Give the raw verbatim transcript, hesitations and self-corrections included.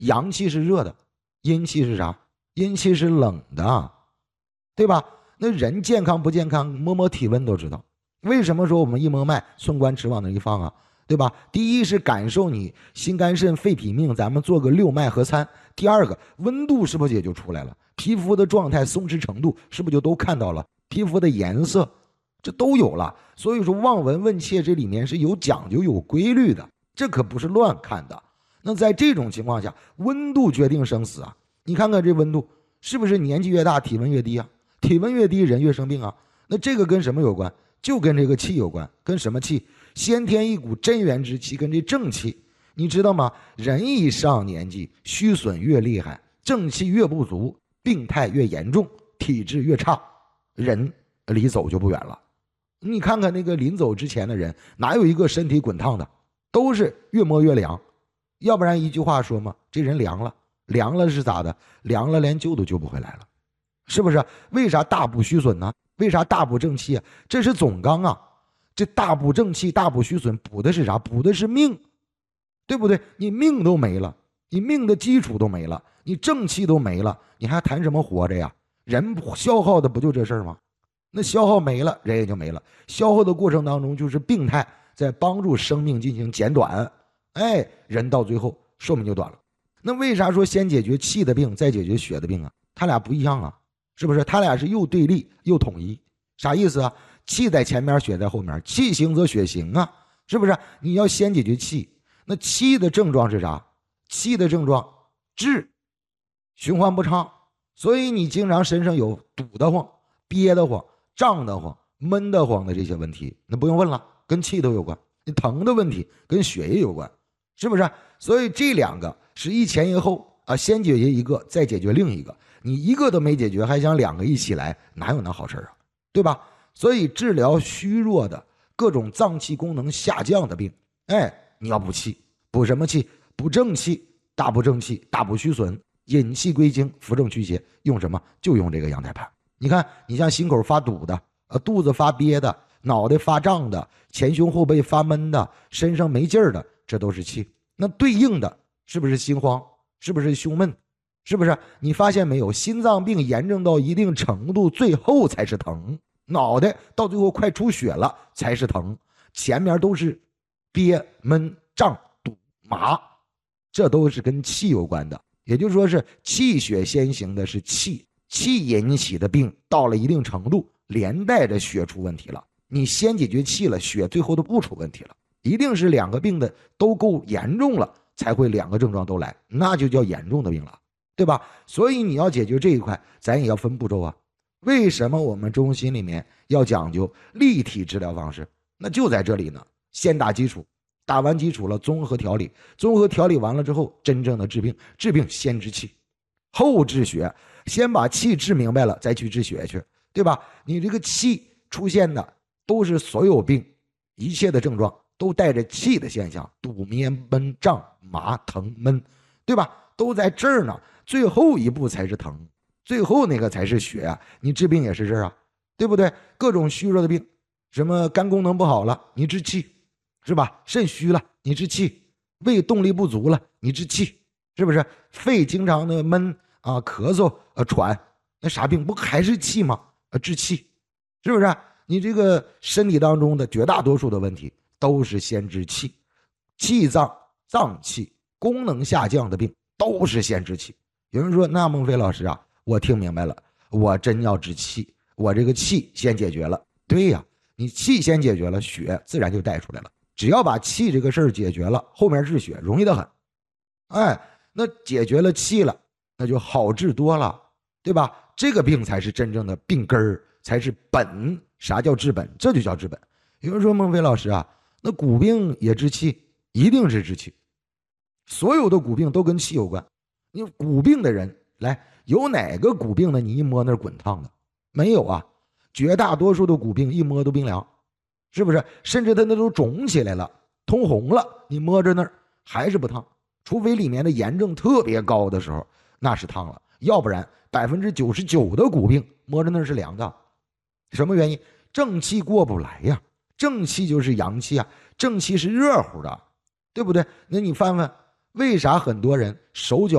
阳气是热的，阴气是啥？阴气是冷的，对吧？那人健康不健康，摸摸体温都知道。为什么说我们一摸脉，寸关尺往那一放啊？对吧？第一是感受你心肝肾肺脾命，咱们做个六脉合参。第二个，温度是不是也就出来了？皮肤的状态、松弛程度是不是就都看到了？皮肤的颜色，这都有了。所以说望闻问切这里面是有讲究、有规律的，这可不是乱看的。那在这种情况下，温度决定生死啊！你看看这温度，是不是年纪越大体温越低啊？体温越低人越生病啊。那这个跟什么有关？就跟这个气有关。跟什么气？先天一股真元之气，跟这正气。你知道吗？人一上年纪，虚损越厉害，正气越不足，病态越严重，体质越差，人离走就不远了。你看看那个临走之前的人，哪有一个身体滚烫的？都是越摸越凉。要不然一句话说嘛，这人凉了，凉了是咋的？凉了连救都救不回来了，是不是？为啥大补虚损呢？为啥大补正气啊？这是总纲啊！这大补正气、大补虚损，补的是啥？补的是命，对不对？你命都没了，你命的基础都没了，你正气都没了，你还谈什么活着呀？人消耗的不就这事儿吗？那消耗没了，人也就没了。消耗的过程当中，就是病态在帮助生命进行减短，哎，人到最后寿命就短了。那为啥说先解决气的病，再解决血的病啊？他俩不一样啊，是不是？他俩是又对立又统一，啥意思啊？气在前面，血在后面，气行则血行啊，是不是？你要先解决气，那气的症状是啥？气的症状滞，循环不畅，所以你经常身上有堵得慌、憋得慌、胀得慌、闷得慌的这些问题，那不用问了，跟气都有关。你疼的问题跟血液有关，是不是？所以这两个是一前一后啊，先解决一个，再解决另一个。你一个都没解决，还想两个一起来，哪有那好事啊？对吧？所以治疗虚弱的各种脏器功能下降的病，哎，你要补气，补什么气？补正气，大补正气，大补虚损，引气归经，扶正祛邪。用什么？就用这个羊胎盘。你看，你像心口发堵的，呃，肚子发憋的，脑袋发胀的，前胸后背发闷的，身上没劲儿的，这都是气。那对应的是不是心慌？是不是胸闷？是不是？你发现没有？心脏病严重到一定程度，最后才是疼。脑袋到最后快出血了才是疼，前面都是憋闷胀堵麻，这都是跟气有关的。也就是说是气血先行的是气，气引起的病到了一定程度，连带着血出问题了。你先解决气了，血最后都不出问题了。一定是两个病的都够严重了，才会两个症状都来，那就叫严重的病了，对吧？所以你要解决这一块，咱也要分步骤啊。为什么我们中心里面要讲究立体治疗方式？那就在这里呢。先打基础，打完基础了，综合调理，综合调理完了之后，真正的治病，治病先治气，后治血。先把气治明白了，再去治血去，对吧？你这个气出现的都是所有病一切的症状都带着气的现象，堵憋闷胀麻疼闷，对吧？都在这儿呢。最后一步才是疼，最后那个才是血啊！你治病也是这儿啊，对不对？各种虚弱的病，什么肝功能不好了，你治气，是吧？肾虚了，你治气；胃动力不足了，你治气，是不是？肺经常的闷啊、咳嗽、啊喘，那啥病不还是气吗？啊，治气，是不是？你这个身体当中的绝大多数的问题都是先治气，气脏、脏器功能下降的病都是先治气。有人说，那孟非老师啊，我听明白了，我真要治气，我这个气先解决了。对呀，你气先解决了，血自然就带出来了。只要把气这个事儿解决了，后面治血容易得很。哎，那解决了气了，那就好治多了，对吧？这个病才是真正的病根儿，才是本。啥叫治本？这就叫治本。有人说，孟非老师啊，那骨病也治气？一定是治气。所有的骨病都跟气有关。你骨病的人来，有哪个骨病的你一摸那滚烫的？没有啊，绝大多数的骨病一摸都冰凉，是不是？甚至它那都肿起来了，通红了，你摸着那儿还是不烫，除非里面的炎症特别高的时候，那是烫了，要不然百分之九十九的骨病摸着那儿是凉的。什么原因？正气过不来呀，正气就是阳气啊，正气是热乎的，对不对？那你翻翻，为啥很多人手脚